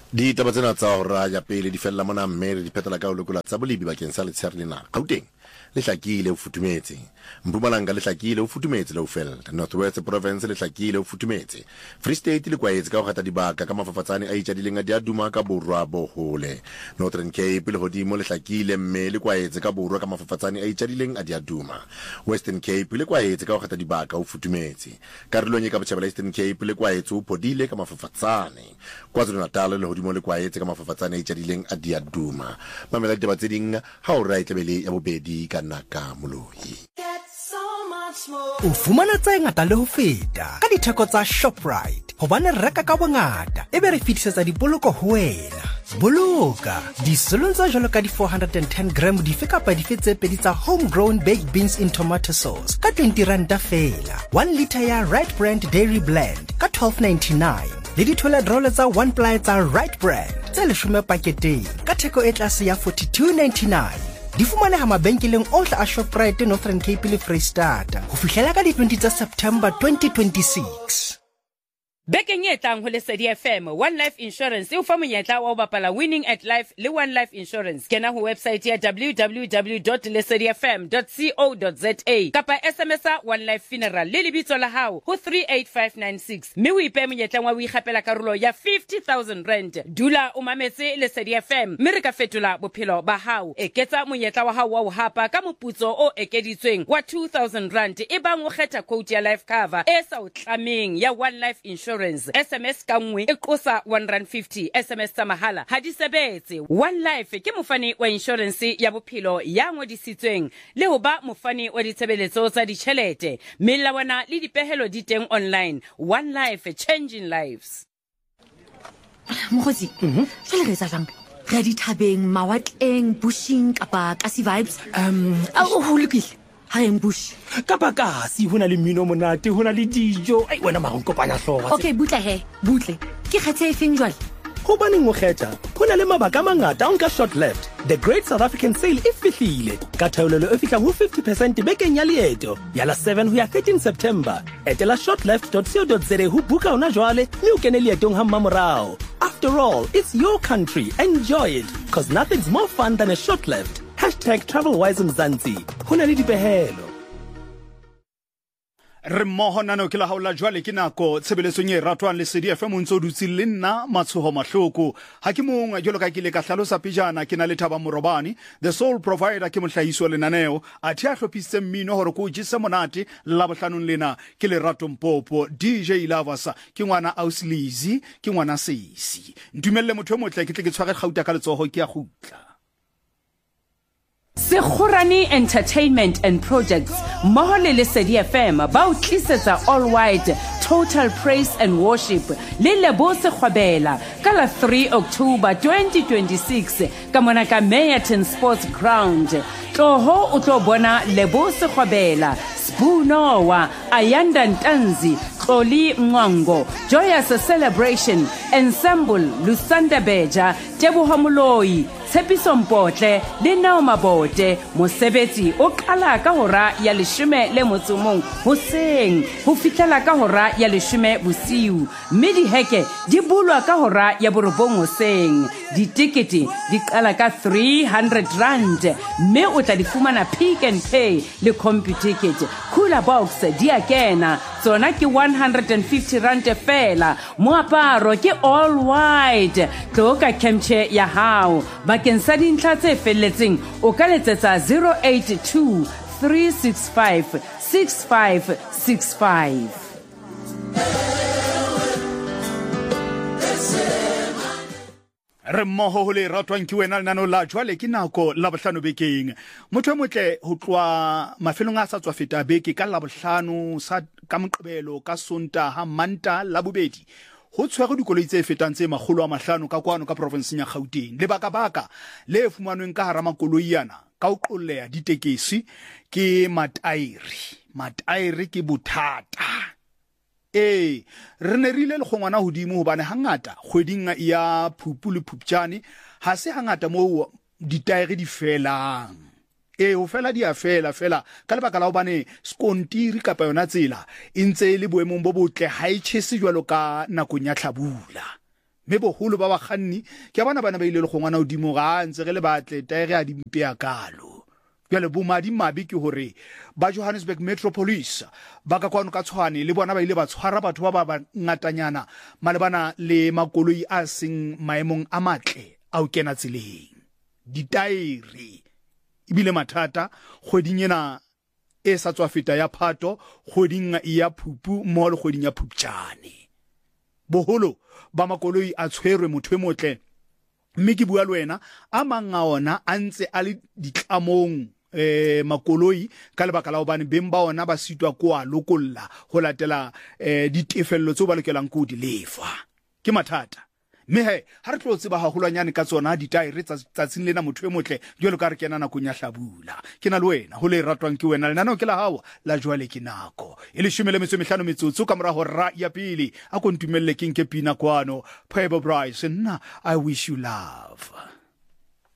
Ditaba tsena tsa hora ya pele di fella mona mme re di phetela ka ho lekola tsa bolibi bakeng sa letshehare lena. Gauteng le hlakile ho futumetse, Mpumalanga le hlakile ho futumetse le ho fella, North West Province le hlakile ho futumetse, Free State le kwaetse ka ho gata dibaka ka mafafatsane a itjadileng a di aduma ka borwa bo hole, Northern Cape le hodimo le hlakile mme le kwaetse ka borwa ka mafafatsane a itjadileng a di aduma, Western Cape le kwaetse ka ho gata dibaka ho futumetse, karolong e ka botjhabela Eastern Cape le kwaetse ho phodile ka mafafatsane, KwaZulu-Natal le hodimo le kwaetse ka mafafatsane a itjadileng a di aduma. Mamela ditaba tse ding ha o ra itlebele ya bobedi ka naka moloi. O fumana tse ngata le ho feta ka ditheko tsa Shoprite hobane re reka ka bongata ebe re fitisetsa dipoloko ho wena. Boloka disolong tsa jwalo ka di 410 gram dife kapa dife tse pedi tsa homegrown baked beans in tomato sauce ka 20 rand fela, 1 litre ya Right Brand Dairy Blend ka 12.99 le dithola drole tsa 1 ply tsa Right Brand tse 10 paketeng ka theko e tlase ya 42.99. Di fumaneha mabenkeleng ohle a Shoprite Northern Cape le Freistata ho fihlela ka di 20 tsa September 2026. Bekeng e tlang ho Lesedi FM, One Life Insurance e o fa monyetla wa ho bapala Winning at Life le One Life Insurance. Kena ho website ya www.lesedifm.co.za kapa SMS-a One Life Funeral le lebitso la hao ho 38596. Mme o ipe monyetla wa ho ikgapela karolo ya 50,000 rand. Dula o mametse Lesedi FM, mme re ka fetola bophelo ba hao. Eketsa monyetla wa hao wa ho hapa ka moputso o ekeditsweng wa 2,000 rand e bang o kgetha quote ya life cover e sa o tlameng ya One Life Insurance. SMS ka nngwe e qosa 150, SMS tsa mahala ha di sebetse. One Life ke mofani wa insurance ya bophelo ya ngodisitsweng le ho ba mofani wa ditshebeletso tsa ditjhelete. Melawana le dipehelo di teng online. One Life, changing lives. Mogotsi, jwale re etsa jwang? Re di thabeng, mawatleng, bushing kapa kasi vibes. Ho lokile. Ha bush Kapa kasi hona le mmino monate, hona le dijo. Ai wena ma nkopanya hloga. Okay, butle. Ke kgethe efeng jwale? Hobaneng o kgetha? Hona le mabaka mangata a nka short left. The Great South African Sale e fihlile. Ka theolelo e fihlang ho 50% bekeng ya leeto. Ya la 7 ho ya 13 September. Etela shortleft.co.za ho buka ona jwale, mme o kene leetong ha mmamorao. After all, it's your country. Enjoy it, cause nothing's more fun than a short left. #TravelWise Mzansi. Hona le dipehelo. Re mmoho nano ke la haola jwale ke nako tshebeletsong e ratwang Lesedi FM o ntse dutse le nna matshoho mahloko ha ke mong jolo ka ke le ka hlalosa pejana ke na le Thaba Morobane, the sole provider ke mohlahiso lenaneo a thia hlophisitse mmino hore ko jise monate la bohlanong lena ke le Rato Mpopo, DJ Lovers ke ngwana Auslizi ke ngwana Seisi. Ntumelle motho o motle ke tle ke tshware gauta ka letsoho ke ya gutla. Sekhorani Entertainment and Projects Mohole Lesedi FM ba o tlisetsa All White Total Praise and Worship le Lebo Sekhwabela ka la 3 October 2026 ka mona ka Meyerton Sports Ground. Tloho o tlo bona Lebo Sekhwabela, Spunowa, Ayanda Ntanzi, Xoli Mwango, Joyous Celebration, Ensemble Lusanda Beja, Teboho Moloi, Tshepiso Mpotle le Naoma Bote. Mosebetsi o qala ka hora ya 10 le motsomong hoseng ho fihlela ka hora ya 10 bosiu, mme diheke di bulwa ka hora ya 9 hoseng. Ditikete di qala ka 300 rand, mme o tla di fumana Pick and Pay le CompuTicket. Cooler Box di a kena, tsona ke 150 rand fela. Moaparo ke all white. Tloka kemche ya hao. Bakeng sa dintlha tse felletseng o ka letsetsa 082 365 6565. Re mmoho ho le ratwang ke wena lenano la jwale ke nako la bohlano bekeng. Motho motle ho tloa mafelong a sa tswa feta beke ka la bohlano sa ka Moqebelo ka Sontaha Manta la bobedi. Ho tshwere dikoloi tse fetang tse 500 ka kwano ka provinseng ya Gauteng. Lebaka le fumanweng ka hara makoloi yana ka o qolleha ditekesi ke matairi ke bothata. Re ne rile le khongwana hodimo hobane hangata kgweding ya Phupu le Phupjane ha se hangata mo ditaere di felang. Ho fela di a fela ka lebaka la hobane skontiri kapa yona tsela e ntse le boemong bo botle ha e tshese jwalo ka nakong ya tlhabula. mme boholo ba bakganni ke bana ba ile le gongwana odimo ga ntse ge le batle taere a dimpe ya kalo jale bomadi mabe ke hore ba Johannesburg Metropolis ba ka kwano ka tshwane le bona ba ile ba tshwara batho ba ngatanyana malebana le makoloi a seng maemong a matle a o kena tseleng ditaere ibile mathata kgweding ena e sa tswa feta ya Phato kgweding ya Phupu mo le kgweding ya Phupjane boholo ba makoloi a tshwerwe motho e motle mme ke bua le wena a manga ona a ntse a le ditlamong makoloi ka lebaka la hobane beng ba ona ba sitwa ko a lokolla ho latela ditefello tso ba lokelang go di lefa ke mathata mme ha re tlotse ba hahulwanyane ka tsona ditaere tsatsing lena motho e motle jwalo ka re kena nako nya hlabula ke na le wena ho le ratwang ke wena lena no ke la hawa la jwale ke nako e le 15 metsotso ka mora hora ya pele a kontumelle ke nke pina kwano Phoebe Bryce nna I wish you love.